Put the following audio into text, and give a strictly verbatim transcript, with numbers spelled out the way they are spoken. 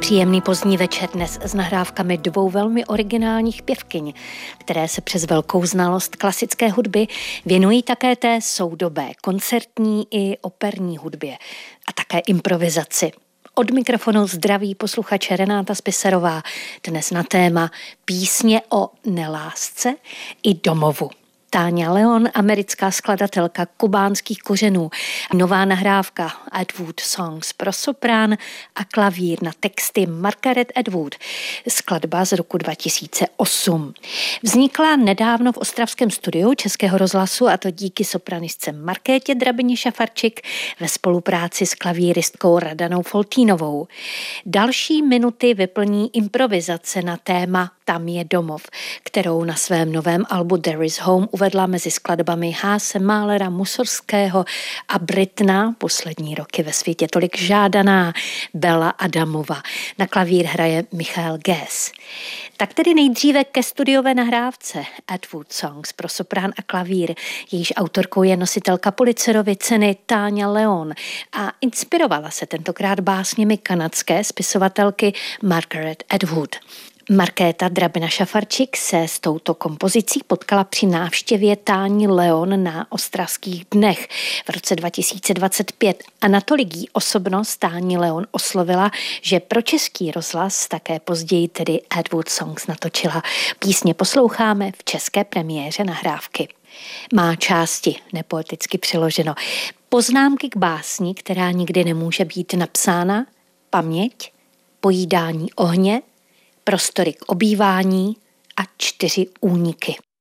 Příjemný pozdní večer dnes s nahrávkami dvou velmi originálních pěvkyň, které se přes velkou znalost klasické hudby věnují také té soudobé, koncertní i operní hudbě a také improvizaci. Od mikrofonu zdraví posluchače Renáta Spisarová, dnes na téma písně o nelásce i domovu. Táňa Leon, americká skladatelka kubánských kořenů. Nová nahrávka Atwood Songs pro soprán a klavír na texty Margaret Atwood. Skladba z roku dva tisíce osm. Vznikla nedávno v ostravském studiu Českého rozhlasu, a to díky sopranistce Markétě Drabině-Šafarčik ve spolupráci s klavíristkou Radanou Foltínovou. Další minuty vyplní improvizace na téma Tam je domov, kterou na svém novém albu There is Home uvedla mezi skladbami Haase, Mahlera, Mussorgského a Britna, poslední roky ve světě tolik žádaná Bela Adamova. Na klavír hraje Michael Guess. Tak tedy nejdříve ke studiové nahrávce Atwood Songs pro soprán a klavír. Jejíž autorkou je nositelka Pulitzerovy ceny Táňa Leon a inspirovala se tentokrát básněmi kanadské spisovatelky Margaret Atwood. Markéta Drabina-Šafarčik se s touto kompozicí potkala při návštěvě Táni Leon na Ostravských dnech v roce dva tisíce dvacet pět a natolik jí osobnost Táni Leon oslovila, že pro Český rozhlas také později tedy Atwood Songs natočila. Písně posloucháme v české premiéře nahrávky. Má části, nepoeticky přeloženo. Poznámky k básni, která nikdy nemůže být napsána, paměť, pojídání ohně, prostory k obývání a čtyři úniky.